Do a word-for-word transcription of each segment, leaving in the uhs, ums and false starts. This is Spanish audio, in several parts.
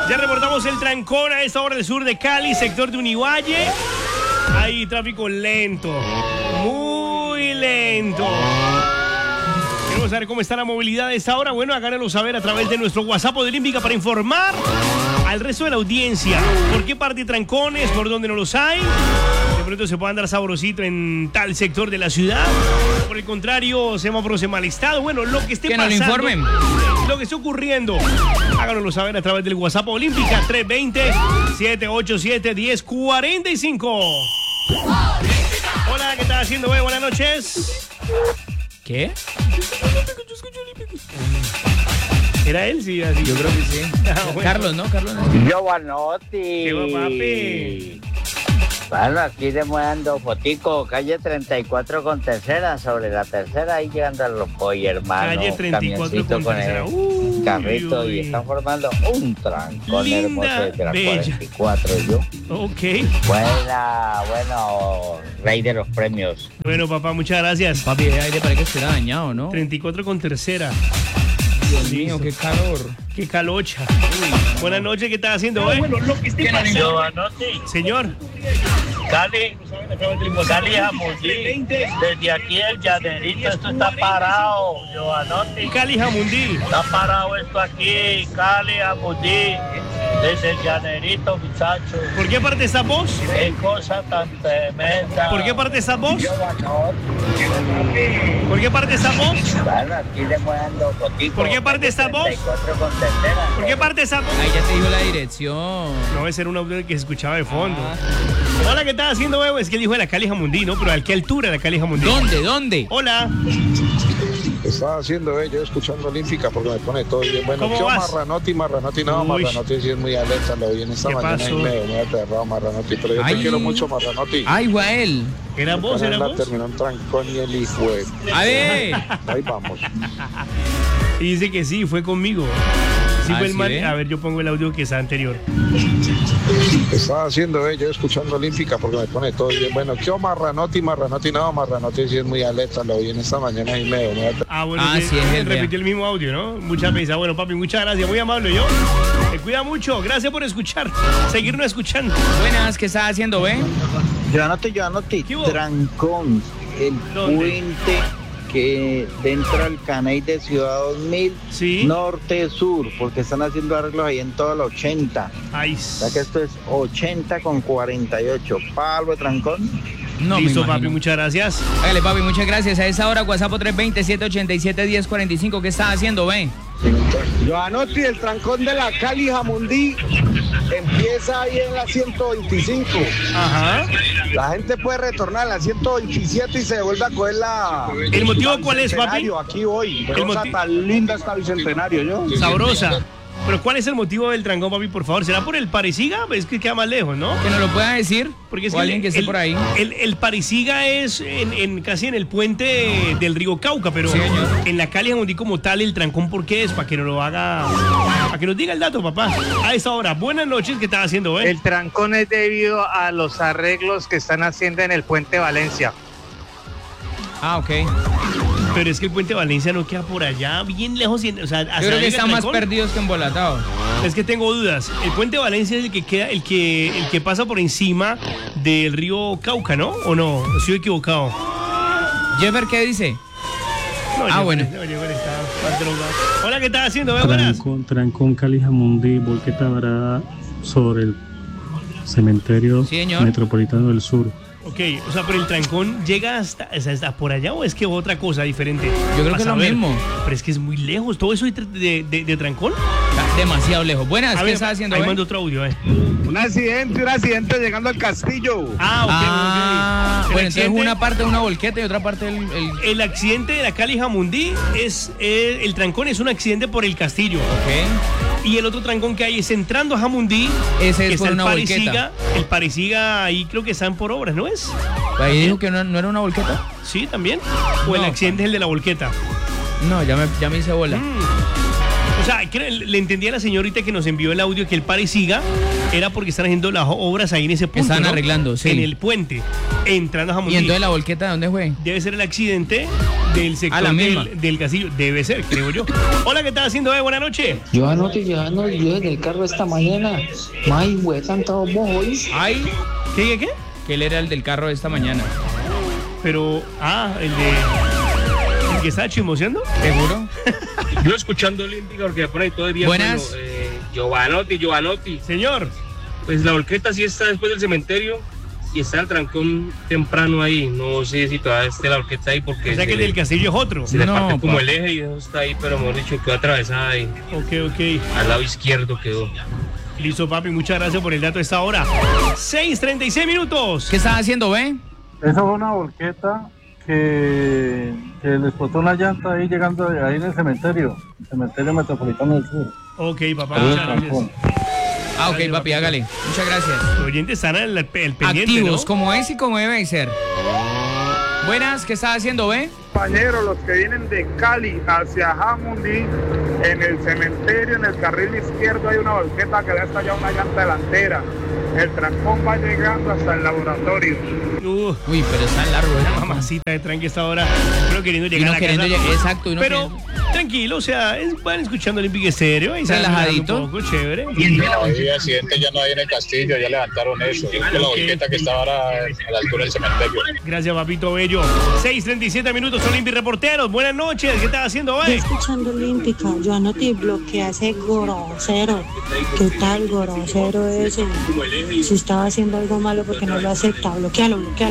Ya reportamos el trancón a esta hora del sur de Cali, sector de Univalle. Hay tráfico lento, muy lento. Queremos saber cómo está la movilidad a esta hora. Bueno, háganlo saber a través de nuestro WhatsApp de Olímpica para informar al resto de la audiencia. ¿Por qué parte trancones? ¿Por dónde no los hay? De pronto se puede andar sabrosito en tal sector de la ciudad. Por el contrario, semáforos en mal estado. Bueno, lo que esté que pasando. nos lo informen. Lo que esté ocurriendo. Háganoslo saber a través del WhatsApp Olímpica tres dos cero, siete ocho siete, uno cero cuatro cinco. Hola, ¿qué estás haciendo, güey? Buenas noches. ¿Qué? ¿Era él? Sí, así. Yo creo que sí. Ah, bueno. Carlos, ¿no? Carlos. Giovanotti. ¿Qué va, papi? Bueno, aquí demorando fotico, calle treinta y cuatro con tercera, sobre la tercera, ahí llegando a los Boy, hermano. Calle treinta y cuatro camioncito con con tercera. el Uy, carrito uy. y están formando un trancón Linda, hermoso desde la bella. cuarenta y cuatro, yo. Ok. Buena, bueno, rey de los premios. Bueno, papá, muchas gracias. Papi, el aire parece que estará dañado, ¿no? treinta y cuatro con tercera. Dios mío, qué calor. Qué calocha. Buenas noches, ¿qué estás haciendo, güey? Giovanotti, Señor. Cali, Cali Jamundí, desde aquí el llanerito, esto está parado, Giovanotti, Cali Jamundí. está parado esto aquí, Cali Jamundí, desde el llanerito, muchachos, ¿Por qué parte estás vos? qué cosa tan tremenda. ¿Por qué parte estás vos? ¿Por qué parte estás vos? Bueno, aquí demorando fotico. ¿Por qué parte está vos? treinta y cuatro con tercera. ¿Por qué parte estás vos? Ahí ya te dijo la dirección. No, ese era un audio que se escuchaba de fondo. Ah. Hola, ¿qué estás haciendo, güey? Es que él dijo de la Cali Jamundí, ¿no? Pero ¿a qué altura de la Cali Jamundí? ¿Dónde? ¿Dónde? Hola. ¿Qué estaba haciendo eh? yo escuchando Olímpica porque me pone todo bien. Bueno, ¿Cómo ¿qué vas? Marranotti? Marranotti no, Uy. Marranotti sí es muy alerta, lo vi en esta ¿Qué mañana pasó? y me, me he aterrado Marranotti, pero yo Ay. te quiero mucho Marranotti. Ay, Joel. ¿Era vos? ¿Era La vos? terminó en trancón y el hijo de- A ver. Ahí vamos. Y dice que sí, fue conmigo. Sí, Ah, fue el ¿sí man. ve? A ver, yo pongo el audio que está anterior. ¿Qué estaba haciendo eh? yo escuchando Olímpica porque me pone todo bien. Bueno, ¿qué Marranotti? Marranotti no, Marranotti sí es muy alerta, lo vi en esta mañana y me, me he aterrado. Ah, bueno, Ah, sí, sí, es él, repitió vea. el mismo audio, ¿no? Muchas veces. Bueno, papi, muchas gracias. Muy amable yo. Te cuida mucho. Gracias por escuchar. Seguirnos escuchando. Buenas, ¿qué estás haciendo, ve? Giovanotti, Giovanotti, ¿Qué hubo? trancón, el ¿Dónde? puente que entra al canal de Ciudad dos mil, Sí. norte-sur, porque están haciendo arreglos ahí en toda la ochenta. Ay, Ya que esto es ochenta con cuarenta y ocho. Palo de trancón. No, listo, me papi, imagino. muchas gracias. Hágale, papi, muchas gracias. A esa hora, WhatsApp tres dos cero, siete ocho siete, uno cero cuatro cinco. ¿Qué estás haciendo, ve? Giovanotti, el trancón de la Cali Jamundí empieza ahí en la ciento veinticinco. Ajá. La gente puede retornar a la ciento veintisiete y se vuelve a coger la... ¿El motivo cuál es, papi? Bicentenario, aquí voy. El Cosa moti- tan linda esta Bicentenario, ¿yo? Sabrosa. Pero ¿cuál es el motivo del trancón, papi? Por favor, ¿será por el Parisiga? Es que queda más lejos, ¿no? Que nos lo pueda decir. Porque es o que alguien el- que esté el, por ahí. El, el Parisiga es en, en- casi en el puente del río Cauca, pero Sí, señor. en la Cali Jamundí como tal, el trancón, ¿por qué es? Para que nos lo haga, para que nos diga el dato, papá. A esa hora, buenas noches, ¿qué estás haciendo, eh? El trancón es debido a los arreglos que están haciendo en el puente Valencia. Ah, ok. Pero es que el puente Valencia no queda por allá, bien lejos. y- O sea, Yo hasta creo que llega el están más trancón. perdidos que embolatados. Es que tengo dudas. El puente Valencia es el que queda, el que, el que pasa por encima del río Cauca, ¿no? ¿O no? Estoy equivocado. Jeffer, ¿qué dice? No, Ah, Jeffer, bueno. no, Jeffer está más drogado. Hola, ¿qué estás haciendo? ¿Ve, buenas? Trancón, Trancón, Cali Jamundí, Volqueta Varada, sobre el cementerio Sí, señor. metropolitano del sur. Ok, o sea, pero el trancón llega hasta, o sea, hasta por allá o es que otra cosa diferente. Yo creo Pa' que es lo saber. mismo. Pero es que es muy lejos. Todo eso de, de, de- de trancón. Está demasiado lejos. Buenas, A ¿qué ver, estás haciendo, ahí ve? mando otro audio, eh. Un accidente, un accidente llegando al castillo. Ah, ok, Ah, ok. El bueno, entonces accidente- una parte una volqueta y otra parte el... el- El accidente de la Cali Jamundí es, eh, el trancón es un accidente por el castillo. Ok. Y el otro trancón que hay es entrando a Jamundí. Ese que es por está una el volqueta. Parisiga. El Parisiga ahí creo que están por obras, ¿no es? Ahí dijo que no, no era una volqueta. Sí, también. O el No, accidente es el de la volqueta. No, ya me, ya me hice bola. Mm. O sea, que le entendí a la señorita que nos envió el audio que el Parisiga era porque están haciendo las obras ahí en ese punto. Están ¿no? arreglando, sí. En el puente, entrando a Jamundí. ¿Y entonces la volqueta de dónde fue? Debe ser el accidente del sector A la misma. del, del Casillo. Debe ser, creo yo. Hola, ¿qué estás haciendo, eh? Buenas noches. Yo anoche llevando yo en el carro esta mañana. May, güey, tanto vos hoy. Ay, ¿Qué, qué, qué? que él era el del carro de esta mañana. Pero, ah, el de... ¿El que estaba chismoseando? ¿Seguro? Yo escuchando Olímpica porque me pone ahí todo el día. Buenas. Bueno, eh, Giovanotti, Giovanotti. Señor. Pues la volqueta sí está después del cementerio y está el trancón temprano ahí. No sé si todavía esté la volqueta ahí porque... O sea que el del Casillo es otro. Se le No, parte como pa. el eje y eso está ahí, pero mejor dicho, quedó atravesada ahí. Ok, ok. Al lado izquierdo quedó. Listo, papi, muchas gracias por el dato de esta hora. seis treinta y seis minutos. ¿Qué estás haciendo, ve? Esa fue una volqueta que, que le explotó una llanta ahí llegando ahí en el cementerio, cementerio metropolitano del sur. Ok, papá, Ahí muchas en gracias. Cancún. Ah, ok, Dale, papi, hágale. Muchas gracias. Los oyentes están al, al pendiente, Activos, ¿no? como es y como debe ser. Buenas, ¿qué estás haciendo, ve? Compañeros, los que vienen de Cali hacia Jamundí, en el cementerio, en el carril izquierdo hay una volqueta que le ha estallado una llanta delantera. El trancón va llegando hasta el laboratorio. Uh, Uy, pero está largo, la ¿eh? mamacita de tranqui esta hora. Pero queriendo Y llegar no a queriendo casa. llegar, exacto. Y no Pero queriendo- tranquilo, o sea, es- van escuchando Olímpico Estéreo. Ahí se van Relajadito. un poco, chévere. Hay accidente ya no hay en el castillo, ya levantaron eso. Es con la volqueta que está ahora a la altura del cementerio. Gracias, papito bello. seis treinta y siete minutos, Olímpico Reporteros. Buenas noches, ¿qué estás haciendo Yo hoy? escuchando Olímpica, yo anoté bloquea ese grosero. ¿Qué tal grosero ese? Si estaba haciendo algo malo porque no lo acepta, bloquealo, bloquealo.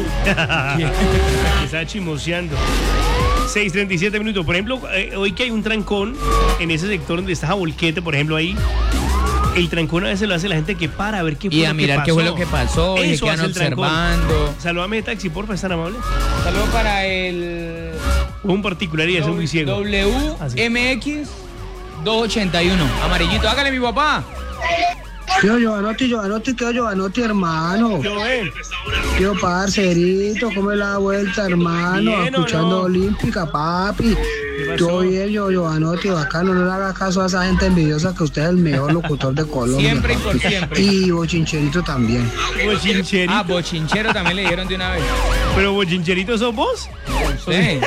Está chismoseando. seis treinta y siete minutos. Por ejemplo, eh, hoy que hay un trancón en ese sector donde está Jabolquete, por ejemplo, ahí. El trancón a veces lo hace la gente que para a ver qué fue Y lo a que mirar pasó. qué fue lo que pasó, y se Eso quedan hace el trancón. observando. Saludame de taxi, porfa, es tan amable. Saludo para el Un particular y es muy ciego. W M X doscientos ochenta y uno. Amarillito, hágale, mi papá. Tío Giovanotti, Giovanotti, tío Giovanotti, hermano. Yo, eh. Tío parcerito, ¿cómo es la vuelta, hermano? Bien, ¿o Escuchando no? Olímpica, papi. pasó? Todo bien, yo, Giovanotti, bacano. No le haga caso a esa gente envidiosa que usted es el mejor locutor de Colombia. Siempre y por papi. siempre. Y Bochincherito también. Bochincherito. Ah, bochinchero también le dieron de una vez. Pero bochincherito sos vos. Sí.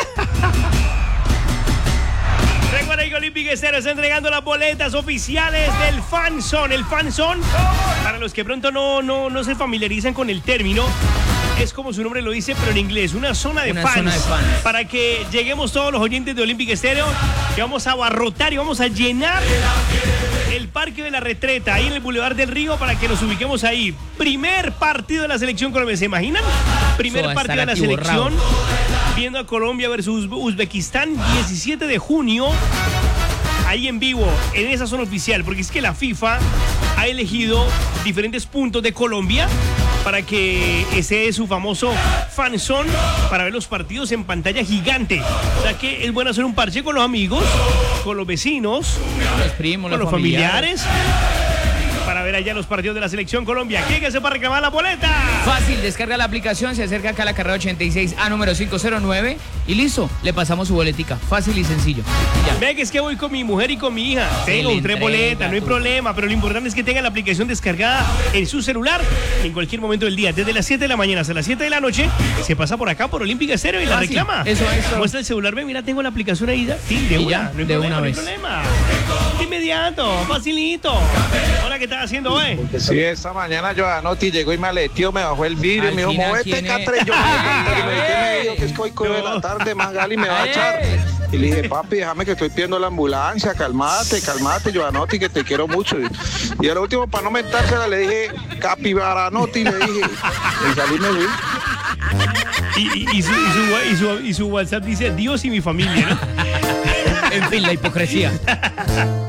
Recuerda que Olímpico Estéreo está entregando las boletas oficiales del Fan Zone. El Fan Zone, para los que pronto no, no, no se familiarizan con el término, es como su nombre lo dice, pero en inglés, una zona de, Una fans, zona de fans. para que lleguemos todos los oyentes de Olímpico Estéreo, que vamos a abarrotar y vamos a llenar el Parque de la Retreta, ahí en el Boulevard del Río, para que nos ubiquemos ahí. Primer partido de la selección colombiana, ¿se imaginan? Primer Eso va a partido de estar la atiborrado. selección, viendo a Colombia versus Uzbekistán, diecisiete de junio. Ahí en vivo, en esa zona oficial, porque es que la FIFA ha elegido diferentes puntos de Colombia para que ese es su famoso fan zone para ver los partidos en pantalla gigante. O sea que es bueno hacer un parche con los amigos, con los vecinos, Los primos, con los los familiares, para ver allá los partidos de la selección Colombia. ¿Qué hay que hacer para reclamar la boleta? Fácil, descarga la aplicación, se acerca acá a la carrera ochenta y seis A número cinco cero nueve y listo, le pasamos su boletica. Fácil y sencillo. Ya. Ve que es que voy con mi mujer y con mi hija. Se Tengo le tres entrega, boletas, no hay tú. problema, pero lo importante es que tengan la aplicación descargada en su celular en cualquier momento del día. Desde las siete de la mañana hasta las siete de la noche se pasa por acá por Olímpica Estéreo y la Fácil, reclama. eso, eso. Muestra el celular, ve, mira, tengo la aplicación ahí. Ya. Sí, de Y una, ya, no hay de problema, una no hay vez. problema. De inmediato, facilito. Hola, ¿qué estás haciendo hoy? Sí, esta mañana Giovanotti llegó y me aletió, me bajó el vidrio y me dijo, Al final, muévete, ¿quién es? Catre. Yo, Ay, ¿qué me ay. dijo? Que es que hoy coge de la tarde, Magali me va a Ay. echar. Y le dije, papi, déjame que estoy pidiendo la ambulancia, calmate, calmate, Giovanotti, que te quiero mucho. Y al último, para no mentársela, le dije, Capibaranotti, le dije. Y salí me fui. Y, y- y su, y, su, y, su, y su WhatsApp dice Dios y mi familia, ¿no? En fin, la hipocresía.